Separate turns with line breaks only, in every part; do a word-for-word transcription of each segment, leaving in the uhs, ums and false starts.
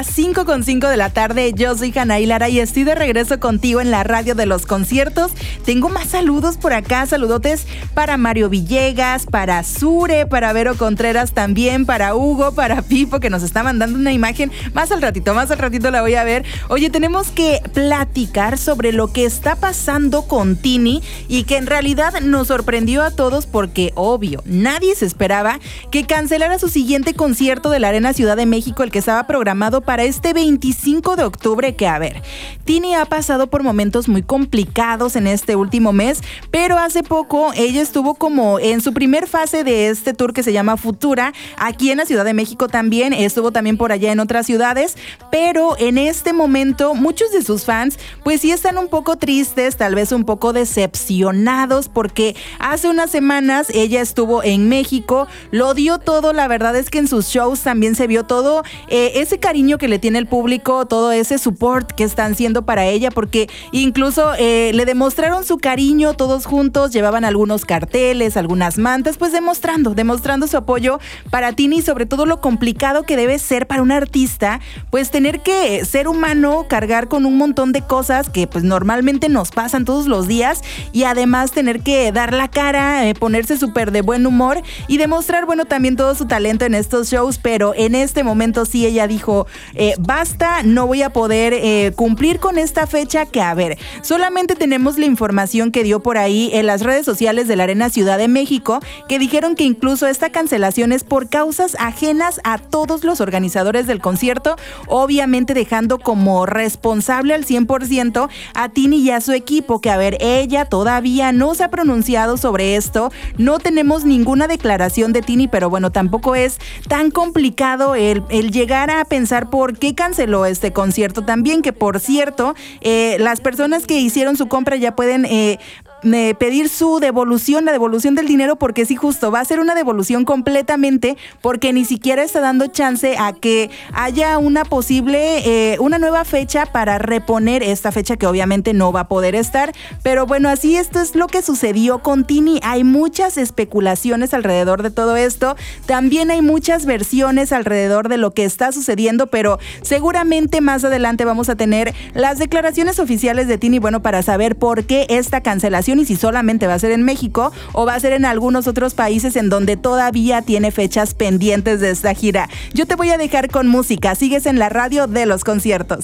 cinco con cinco de la tarde, yo soy Hannah Lara y estoy de regreso contigo en la radio de los conciertos. Tengo más saludos por acá, saludotes para Mario Villegas, para Sure, para Vero Contreras también, para Hugo, para Pipo, que nos está mandando una imagen. Más al ratito, más al ratito la voy a ver. Oye, tenemos que platicar sobre lo que está pasando con Tini y que en realidad nos sorprendió a todos porque, obvio, nadie se esperaba que cancelara su siguiente concierto de la Arena Ciudad de México, el que estaba programado para este veinticinco de octubre, que a ver, Tini ha pasado por momentos muy complicados en este último mes, pero hace poco ella estuvo como en su primer fase de este tour que se llama Futura, aquí en la Ciudad de México también, estuvo también por allá en otras ciudades, pero en este momento muchos de sus fans pues sí están un poco tristes, tal vez un poco decepcionados, porque hace unas semanas ella estuvo en México, lo dio todo, la verdad es que en sus shows también se vio todo eh, ese cariño que le tiene el público, todo ese support que están haciendo para ella, porque incluso eh, le demostraron su cariño todos juntos, llevaban algunos carteles, algunas mantas, pues demostrando, demostrando su apoyo para Tini y sobre todo lo complicado que debe ser para un artista, pues tener que ser humano, cargar con un montón de cosas que pues normalmente nos pasan todos los días y además tener que dar la cara, eh, ponerse súper de buen humor y demostrar, bueno, también todo su talento en estos shows, pero en este momento sí ella dijo, Eh, basta, no voy a poder eh, cumplir con esta fecha que, a ver, solamente tenemos la información que dio por ahí en las redes sociales de la Arena Ciudad de México, que dijeron que incluso esta cancelación es por causas ajenas a todos los organizadores del concierto, obviamente dejando como responsable al cien por ciento a Tini y a su equipo, que a ver, ella todavía no se ha pronunciado sobre esto, no tenemos ninguna declaración de Tini, pero bueno, tampoco es tan complicado el, el llegar a pensar por qué canceló este concierto también, que por cierto, eh, las personas que hicieron su compra ya pueden eh, eh, pedir su devolución, la devolución del dinero, porque sí, justo, va a ser una devolución completamente, porque ni siquiera está dando chance a que haya una posible, eh, una nueva fecha para reponer esta fecha que obviamente no va a poder estar, pero bueno, así esto es lo que sucedió con Tini. Hay muchas especulaciones alrededor de todo esto, también hay muchas versiones alrededor de lo que está sucediendo, pero seguramente más adelante vamos a tener las declaraciones oficiales de Tini, bueno, para saber por qué esta cancelación y si solamente va a ser en México o va a ser en algunos otros países en donde todavía tiene fechas pendientes de esta gira. Yo te voy a dejar con música, sigues en la radio de los conciertos.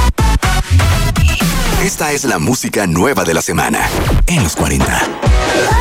Esta es la música nueva de la semana en los cuarenta.